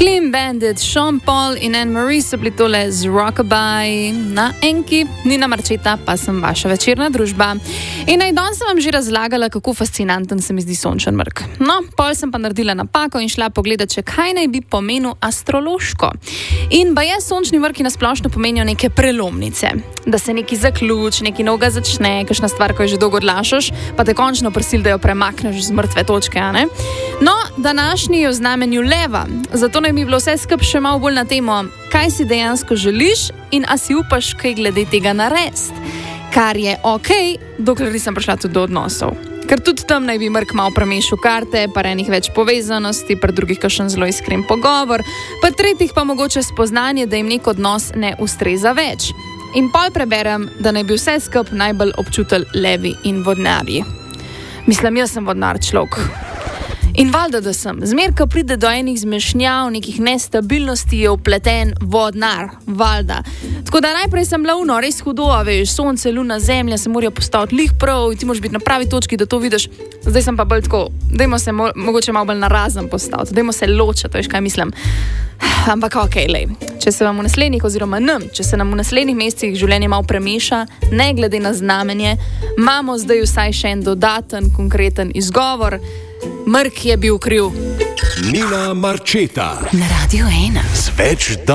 Clean Bandit, Sean Paul in Anne-Marie so bili tole z Rockabye na Enki, Nina Marčeta pa sem vaša večerna družba. In danes sem vam že razlagala, kako fascinanten se mi zdi sončen mrk. No, pol sem pa naredila napako in šla pogledat, če kaj naj bi pomenil astrološko. In baje sončni mrki nasplošno pomenijo neke prelomnice. Da se neki zaključ, neki novega začne, kakšna stvar, ko jo že dolgo odlašaš, pa te končno prisil, da jo premakneš z mrtve točke, a ne? No, današnji je v znamenju leva, zato naj bi bilo vse skupaj še malo bolj na temo, kaj si dejansko želiš in a si upaš kaj glede tega narediti. Kar je okej, dokler nisem prišla tudi do odnosov. Ker tudi tam naj bi mrk malo premešal karte, pa enih več povezanosti, pa drugih kakšen zelo iskren pogovor, pa tretjih pa mogoče spoznanje, da jim nek odnos ne ustreza več. In pol preberem, da naj bi vse skupaj najbolj občutili levi in vodnarji. Mislim, jaz sem vodnar človek. In valjda, da sem. Zmer, ko pride do enih zmešnjav, nekih nestabilnosti, je vpleten vodnar. Valjda. Tako da najprej sem bila res hudo, veš, sonce, luna, zemlja se morajo postaviti lih prav, ti moraš biti na pravi točki, da to vidiš. Zdaj sem pa bolj tako, dajmo se mogoče malo bolj narazen postaviti, dajmo se ločati, veš, kaj mislim. Ampak okej, lej, če se vam v naslednjih, oziroma če se nam v naslednjih mesecih življenje malo premeša, ne glede na znamenje, imamo zdaj vsaj še en dodaten, konkreten izgovor. Mrk je bil kriv. Nina Marčeta na Radio 1.